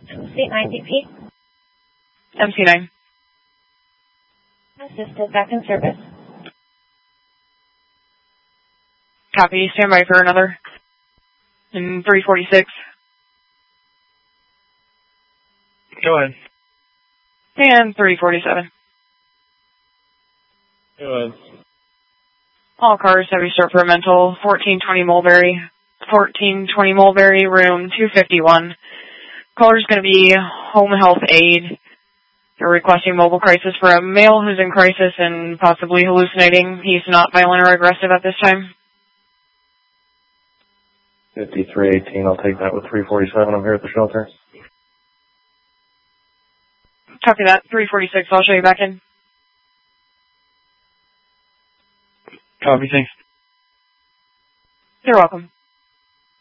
C9 DP. MC9. Assisted, back in service. Copy, stand by for another. In 346. Go ahead. And 347. Go ahead. All cars, heavy start for a mental, 1420 Mulberry. 1420 Mulberry, room 251. Caller's going to be home health aid. They're requesting mobile crisis for a male who's in crisis and possibly hallucinating. He's not violent or aggressive at this time. 5318, I'll take that with 347. I'm here at the shelter. Copy that. 346, I'll show you back in. Copy, thanks. You're welcome.